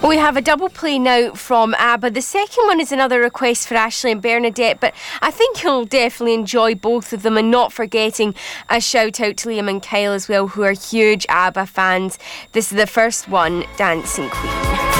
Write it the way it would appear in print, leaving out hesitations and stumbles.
We have a double play now from ABBA. The second one is another request for Ashley and Bernadette, but I think you'll definitely enjoy both of them, and not forgetting a shout out to Liam and Kyle as well, who are huge ABBA fans. This is the first one, Dancing Queen.